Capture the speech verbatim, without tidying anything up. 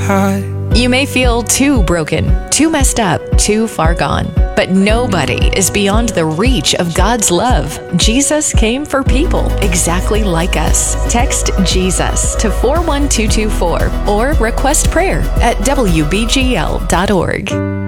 high. You may feel too broken, too messed up, too far gone. But nobody is beyond the reach of God's love. Jesus came for people exactly like us. Text Jesus to four one two two four or request prayer at W B G L dot org.